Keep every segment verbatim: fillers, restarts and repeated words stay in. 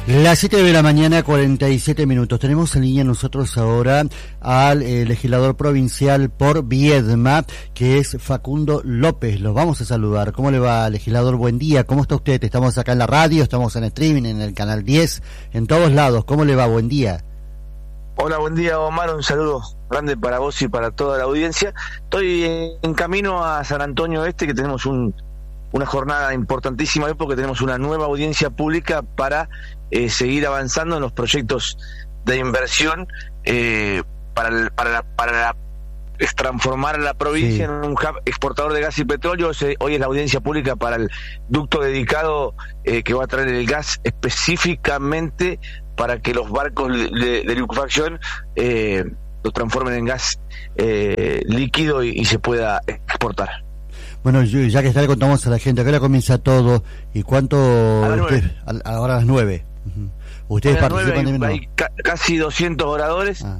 Las siete de la mañana, cuarenta y siete minutos. Tenemos en línea nosotros ahora al eh, legislador provincial por Viedma, que es Facundo López. Los vamos a saludar. ¿Cómo le va, legislador? Buen día. ¿Cómo está usted? Estamos acá en la radio, estamos en streaming, en el canal diez, en todos lados. ¿Cómo le va? Buen día. Hola, buen día, Omar. Un saludo grande para vos y para toda la audiencia. Estoy en camino a San Antonio Este, que tenemos un, una jornada importantísima hoy porque tenemos una nueva audiencia pública para eh, seguir avanzando en los proyectos de inversión eh, para, el, para, la, para la, es transformar la provincia sí. en un hub exportador de gas y petróleo. Hoy es la audiencia pública para el ducto dedicado eh, que va a traer el gas específicamente para que los barcos de, de liquefacción eh, lo transformen en gas eh, líquido y, y se pueda exportar. Bueno, ya que está, le contamos a la gente, ¿a qué hora comienza todo? ¿Y cuánto? A las nueve. A, ahora a las nueve. Uh-huh. ¿Ustedes participan nueve, de hay, hay ca- casi doscientos oradores, ah.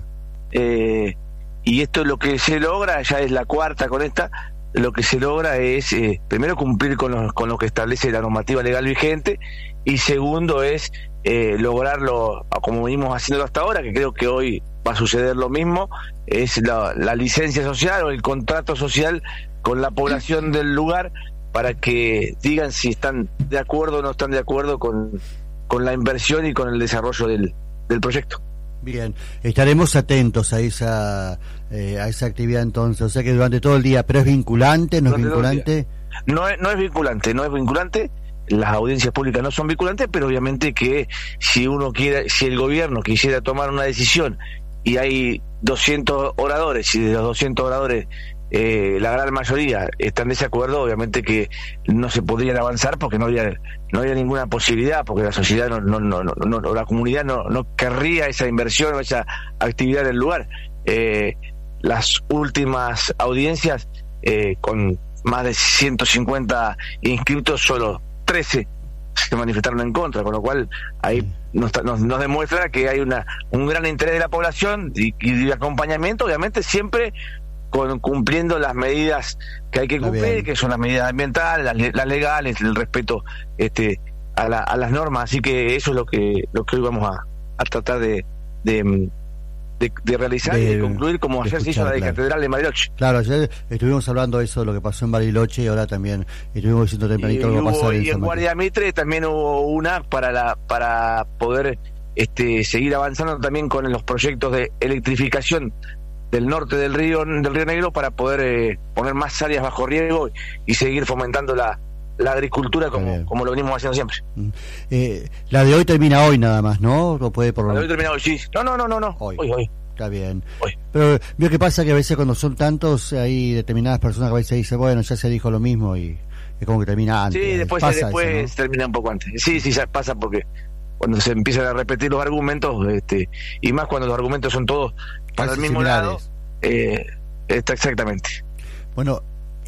eh, y esto es lo que se logra, ya es la cuarta con esta, lo que se logra es, eh, primero, cumplir con, los, con lo que establece la normativa legal vigente, y segundo es eh, lograrlo como venimos haciéndolo hasta ahora, que creo que hoy va a suceder lo mismo, es la, la licencia social o el contrato social con la población del lugar para que digan si están de acuerdo o no están de acuerdo con, con la inversión y con el desarrollo del, del proyecto. Bien, estaremos atentos a esa eh, a esa actividad entonces, o sea que durante todo el día, pero es vinculante, no es vinculante. No es, no es vinculante, no es vinculante. Las audiencias públicas no son vinculantes, pero obviamente que si uno quiere, si el gobierno quisiera tomar una decisión y hay doscientos oradores y de los doscientos oradores eh, la gran mayoría están en desacuerdo, obviamente que no se podrían avanzar porque no había no había ninguna posibilidad, porque la sociedad no no no, no, no la comunidad no no querría esa inversión o esa actividad en el lugar. Eh, las últimas audiencias eh, con más de ciento cincuenta inscritos, solo trece se manifestaron en contra, con lo cual ahí nos, nos, nos demuestra que hay una un gran interés de la población y, y de acompañamiento, obviamente siempre con cumpliendo las medidas que hay que cumplir, que son las medidas ambientales, las, las legales, el respeto este a, la, a las normas. Así que eso es lo que lo que hoy vamos a, a tratar de de, de, de realizar de, y de concluir, como ayer se hizo la de claro. Catedral de Bariloche. Claro, ayer estuvimos hablando de eso, de lo que pasó en Bariloche, y ahora también estuvimos diciendo tempranito lo que va a pasar en Y en Guardia Mitre también hubo una para la para poder este seguir avanzando también con los proyectos de electrificación del norte del río del río Negro para poder eh, poner más áreas bajo riego y seguir fomentando la, la agricultura como, como lo venimos haciendo siempre. Eh, la de hoy termina hoy nada más, ¿no? ¿No puede por la de hoy termina hoy, sí. No, no, no, no, no. Hoy, hoy. hoy. Está bien. Hoy. Pero vio que pasa que a veces cuando son tantos hay determinadas personas que a veces dicen, bueno, ya se dijo lo mismo y es como que termina antes. Sí, después, pasa después eso, ¿no? termina un poco antes. Sí, sí, ya pasa porque cuando se empiezan a repetir los argumentos, este y más cuando los argumentos son todos para el mismo similares. lado, eh, está exactamente. Bueno,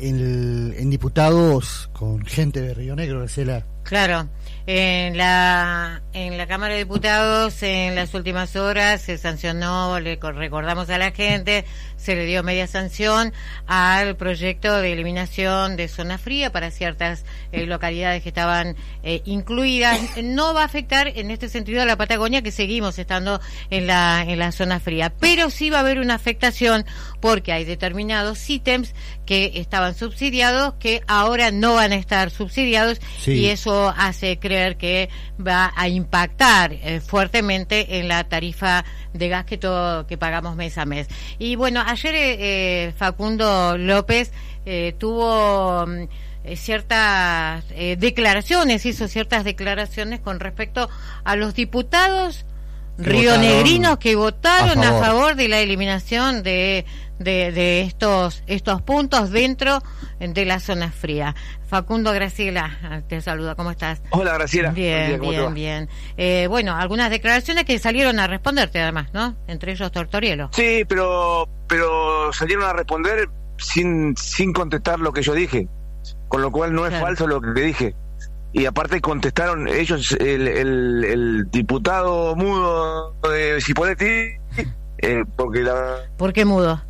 en, en diputados con gente de Río Negro, Graciela. Claro, en la en la Cámara de Diputados en las últimas horas se sancionó, le recordamos a la gente, se le dio media sanción al proyecto de eliminación de zona fría para ciertas eh, localidades que estaban eh, incluidas. No va a afectar en este sentido a la Patagonia, que seguimos estando en la en la zona fría, pero sí va a haber una afectación porque hay determinados ítems que estaban subsidiados que ahora no van a estar subsidiados, sí. Y eso hace creer que va a impactar eh, fuertemente en la tarifa de gas que todo que pagamos mes a mes. Y bueno, ayer eh, Facundo López eh, tuvo eh, ciertas eh, declaraciones, hizo ciertas declaraciones con respecto a los diputados rionegrinos que votaron a favor. a favor de la eliminación de de, de estos estos puntos dentro de la zona fría. Facundo, Graciela, te saluda, ¿cómo estás? Hola, Graciela. Bien, día, bien, bien. Eh, bueno, algunas declaraciones que salieron a responderte además, ¿no? Entre ellos Tortorielo. Sí, pero pero salieron a responder sin sin contestar lo que yo dije, con lo cual no es claro. falso lo que dije. Y aparte contestaron ellos, el, el, el diputado mudo de Cipoletti, eh, porque la... ¿Por qué mudo?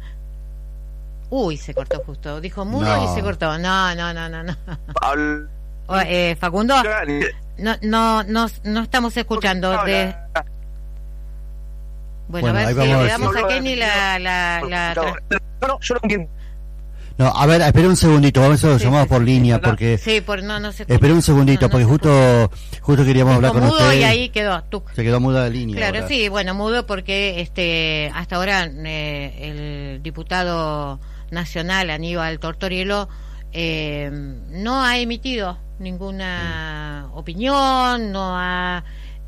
Uy, se cortó justo. Dijo mudo no. y se cortó. No, no, no, no, no. Al... Eh, Facundo, no, no, no, no estamos escuchando. No, de... la... Bueno, Bueno, a ver ahí si vamos a le ver damos si- a Kenny la... la, la... No, no, yo no entiendo. No, a ver, espera un segundito, vamos a ver, lo Sí, llamamos sí, por sí. línea, porque... Sí, por, no, no se Espera un segundito, no, no porque se justo justo queríamos hablar con mudo usted. y ahí quedó. Tú. Se quedó muda la línea. Claro, ahora. sí, bueno, mudo porque este hasta ahora eh, el diputado nacional Aníbal Tortorielo eh, no ha emitido ninguna sí. opinión, no ha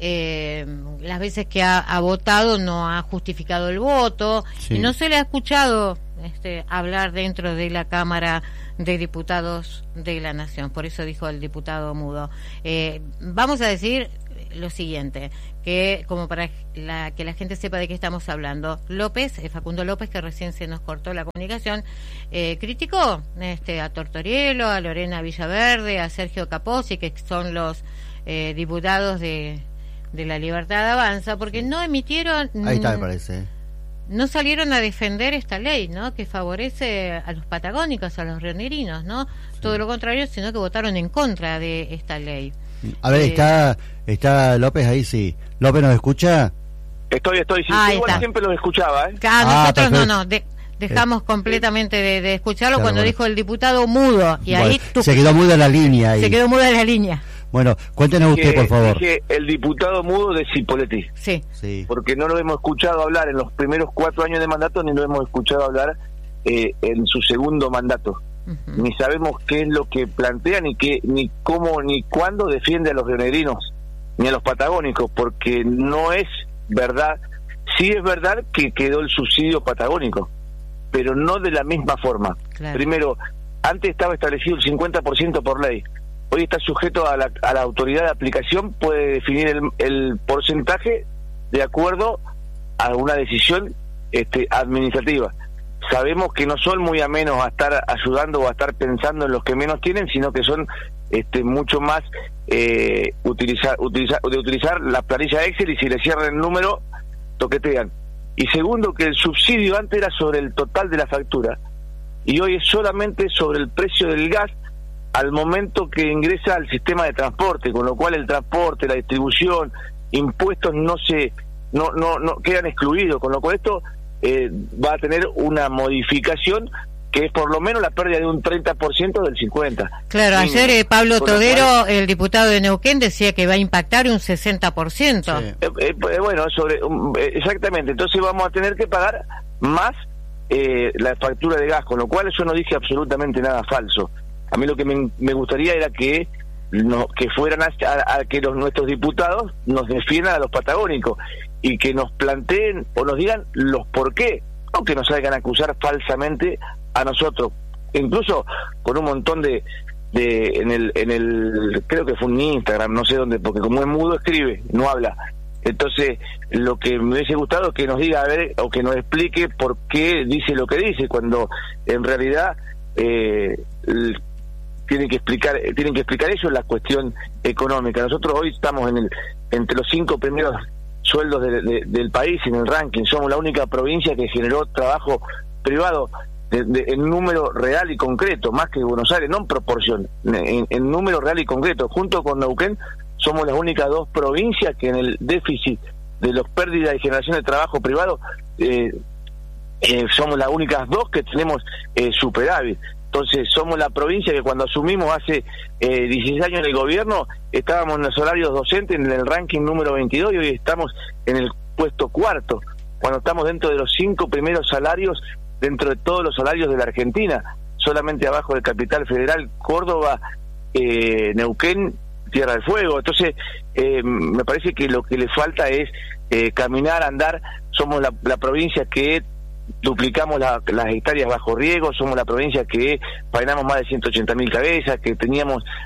eh, las veces que ha, ha votado no ha justificado el voto Sí. y no se le ha escuchado este, hablar dentro de la Cámara de Diputados de la Nación. Por eso dijo el diputado mudo. Eh, vamos a decir lo siguiente, que como para la, que la gente sepa de qué estamos hablando, López, eh, Facundo López, que recién se nos cortó la comunicación, eh, criticó este, a Tortorielo, a Lorena Villaverde, a Sergio Capozzi, que son los eh, diputados de, de La Libertad Avanza, porque no emitieron... Ahí está, me parece. No salieron a defender esta ley, ¿no? Que favorece a los patagónicos, a los rionegrinos, ¿no? Sí. Todo lo contrario, sino que votaron en contra de esta ley. A ver, eh, está está López ahí, sí. ¿López nos escucha? Estoy, estoy, sí, ah, igual está. siempre los escuchaba, ¿eh? Ah, Ah, nosotros perfecto. no, no, de, dejamos eh, completamente de, de escucharlo claro, cuando bueno. dijo el diputado mudo, y Bueno, ahí tú, se quedó muda la línea ahí. se quedó muda la línea. Bueno, cuéntenos usted, Dije- por favor. dije el diputado mudo de Cipolletti, Sí. Sí. porque no lo hemos escuchado hablar en los primeros cuatro años de mandato, ni lo hemos escuchado hablar eh, en su segundo mandato. Uh-huh. Ni sabemos qué es lo que plantea, ni qué, ni cómo, ni cuándo defiende a los rionegrinos, ni a los patagónicos, porque no es verdad. Sí es verdad que quedó el subsidio patagónico, pero no de la misma forma. Claro. Primero, antes estaba establecido el cincuenta por ciento por ley. Hoy está sujeto a la, a la autoridad de aplicación, puede definir el, el porcentaje de acuerdo a una decisión este, administrativa. Sabemos que no son muy amenos a estar ayudando o a estar pensando en los que menos tienen, sino que son este, mucho más eh, utilizar, utilizar, de utilizar la planilla Excel, y si le cierran el número, toquetean. Y segundo, que el subsidio antes era sobre el total de la factura, y hoy es solamente sobre el precio del gas al momento que ingresa al sistema de transporte, con lo cual el transporte, la distribución, impuestos no se no no no quedan excluidos, con lo cual esto eh, va a tener una modificación que es por lo menos la pérdida de un treinta por ciento del cincuenta por ciento. Claro, Mínimo. ayer eh, Pablo Con lo Todero, cual, el diputado de Neuquén, decía que va a impactar un sesenta por ciento. Sí. eh, eh, bueno, sobre um, eh, exactamente, entonces vamos a tener que pagar más eh, la factura de gas, con lo cual yo no dije absolutamente nada falso. A mí lo que me, me gustaría era que no, que fueran a, a, a que los nuestros diputados nos defiendan a los patagónicos y que nos planteen o nos digan los por qué, no que nos salgan a acusar falsamente a nosotros, incluso con un montón de de en el en el creo que fue un Instagram, no sé dónde, porque como es mudo escribe, no habla. Entonces, lo que me hubiese gustado es que nos diga, a ver, o que nos explique por qué dice lo que dice, cuando en realidad eh, el, tienen que explicar tienen que explicar ellos la cuestión económica. Nosotros hoy estamos en el entre los cinco primeros sueldos de, de, del país en el ranking. Somos la única provincia que generó trabajo privado de, de, en número real y concreto, más que Buenos Aires, no en proporción, en, en número real y concreto. Junto con Neuquén somos las únicas dos provincias que en el déficit de los pérdidas y generación de trabajo privado eh, eh, somos las únicas dos que tenemos eh, superávit. Entonces somos la provincia que cuando asumimos hace eh, dieciséis años en el gobierno estábamos en los horarios docentes en el ranking número veintidós y hoy estamos en el puesto cuarto, cuando estamos dentro de los cinco primeros salarios dentro de todos los salarios de la Argentina, solamente abajo del Capital Federal, Córdoba, eh, Neuquén, Tierra del Fuego. Entonces eh, me parece que lo que le falta es eh, caminar, andar. Somos la, la provincia que duplicamos la, las hectáreas bajo riego, somos la provincia que faenamos más de ciento ochenta mil cabezas, que teníamos